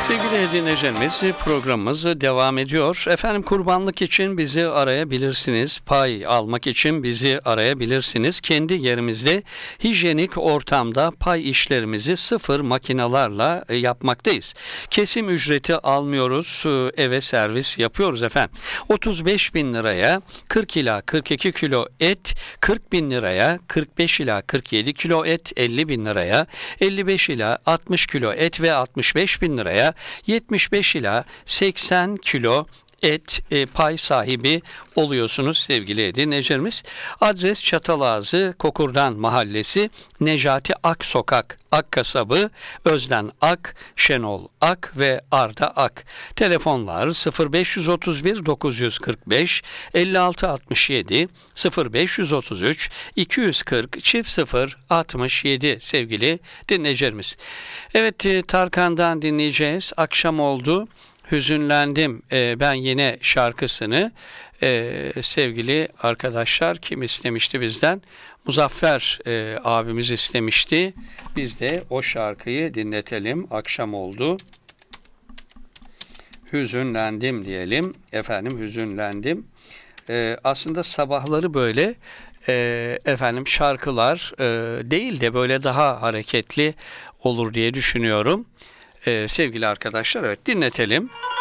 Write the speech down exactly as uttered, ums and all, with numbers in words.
Sevgili dinleyicilerimiz, programımız devam ediyor. Efendim, kurbanlık için bizi arayabilirsiniz. Pay almak için bizi arayabilirsiniz. Kendi yerimizde hijyenik ortamda pay işlerimizi sıfır makinalarla yapmaktayız. Kesim ücreti almıyoruz. Eve servis yapıyoruz efendim. otuz beş bin liraya kırk ila kırk iki kilo et, kırk bin liraya kırk beş ila kırk yedi kilo et, elli bin liraya elli beş ila altmış kilo et ve altmış beş bin liraya yetmiş beş ila seksen kilo et e, pay sahibi oluyorsunuz sevgili dinleyicilerimiz. Adres Çatalazı Kokurdan Mahallesi, Necati Ak Sokak, Ak Kasabı, Özden Ak, Şenol Ak ve Arda Ak. Telefonlar sıfır beş otuz bir dokuz yüz kırk beş elli altı altmış yedi, sıfır beş otuz üç iki yüz kırk çift sıfır altmış yedi sevgili dinleyicilerimiz. Evet, Tarkan'dan dinleyeceğiz. Akşam oldu, hüzünlendim ee, ben yine şarkısını ee, sevgili arkadaşlar, kim istemişti bizden? Muzaffer e, abimiz istemişti. Biz de o şarkıyı dinletelim. Akşam oldu, hüzünlendim diyelim. Efendim, hüzünlendim. Ee, aslında sabahları böyle e, efendim şarkılar e, değil de böyle daha hareketli olur diye düşünüyorum. Ee, sevgili arkadaşlar, evet, dinletelim.